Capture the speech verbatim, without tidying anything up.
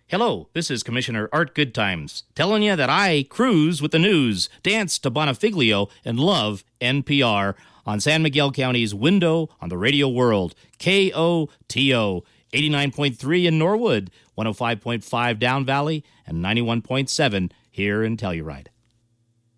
Hello, this is Commissioner Art Goodtimes, telling you that I cruise with the news, dance to Bonifiglio, and love N P R on San Miguel County's window on the radio world, K O T O, eighty-nine point three in Norwood, one oh five point five Down Valley, and ninety-one point seven here in Telluride.